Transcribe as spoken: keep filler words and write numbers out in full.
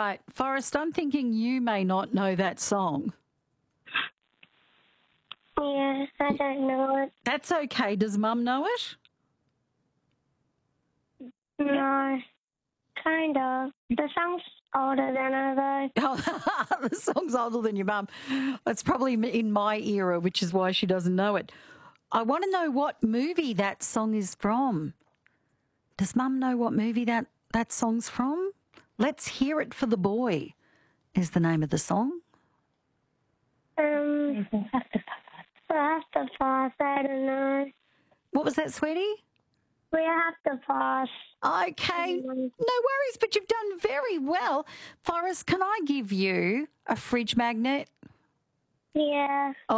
right, Forrest, I'm thinking you may not know that song. Yeah, I don't know it. That's okay. Does Mum know it? No, kind of. The song's older than I though. Oh, the song's older than your mum. It's probably in my era, which is why she doesn't know it. I want to know what movie that song is from. Does Mum know what movie that, that song's from? Let's Hear It for the Boy is the name of the song. Um, we have to pass. I don't know. What was that, sweetie? We have to pass. Okay, no worries, but you've done very well. Forrest, can I give you a fridge magnet? Yeah.